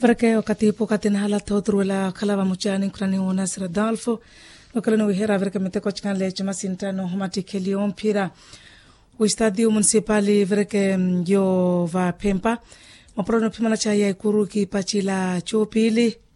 Vreke wakati po katina halata otruela kalava muchani krani unas Radolfo lokalano wihera vreke meteko chkanle chama sintano homati kelion pira o estadio municipali vreke yo va pempa maprono pimana chaya ikuru ki pachila chopili